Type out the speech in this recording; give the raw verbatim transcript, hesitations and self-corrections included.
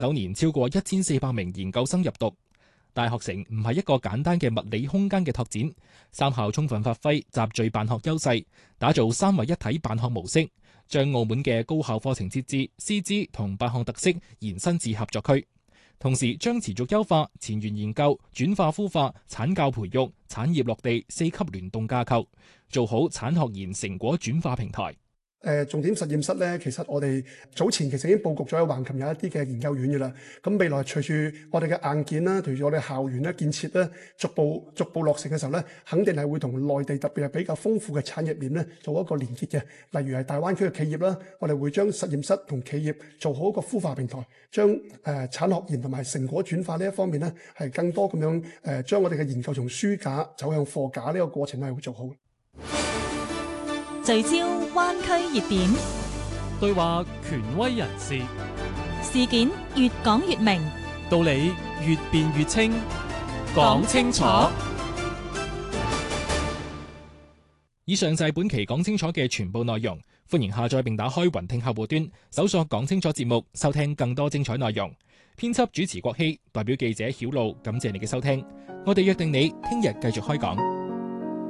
九年超過一千四百名研究生入讀。大學城唔係一個簡單嘅物理空間嘅拓展，三校充分發揮集聚辦學優勢，打造三位一體辦學模式，將澳門嘅高校課程設置、師資同辦學特色延伸至合作區，同時將持續優化前沿研究、轉化孵化、產教培育、產業落地四級聯動架構，做好產學研成果轉化平台。 誒重點實驗室咧，其實我哋早前其實已經佈局咗喺橫琴有一啲嘅研究院嘅啦。咁未來隨住我哋嘅硬件啦，隨住我哋校園咧建設咧，逐步逐步落成嘅時候咧，肯定係會同內地特別係比較豐富嘅產業鏈咧做一個連結嘅。例如係大灣區嘅企業啦，我哋會將實驗室同企業做好一個孵化平台，將誒、呃、產學研同埋成果轉化呢一方面咧，係更多咁樣誒、呃、將我哋嘅研究從書架走向貨架呢個過程係會做好。 聚焦灣區熱點， 對話權威人士， 事件越講越明， 道理越辯越清，講清楚。 以上就係本期講清楚嘅全部內容，歡迎下載並打開雲聽客戶端，搜索講清楚節目，收聽更多精彩內容。編輯主持國希，代表記者曉露，感謝你嘅收聽。我哋約定你聽日繼續開講。